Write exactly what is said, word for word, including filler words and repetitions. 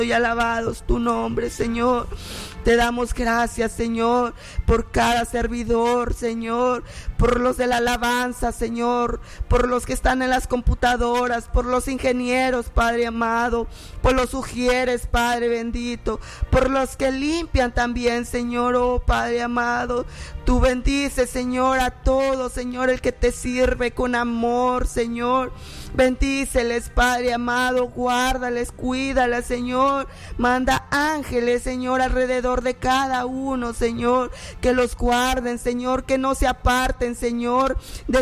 y alabados tu nombre, Señor. Te damos gracias, Señor, por cada servidor, Señor, por los de la alabanza, Señor, por los que están en las computadoras, por los ingenieros, Padre amado, por los ujieres, Padre bendito, por los que limpian también, Señor, oh Padre amado. Tú bendices, Señor, a todos, Señor, el que te sirve con amor, Señor. Bendíceles, Padre amado, guárdales, cuídales, Señor. Manda ángeles, Señor, alrededor de cada uno, Señor, que los guarden, Señor, que no se aparten, Señor, de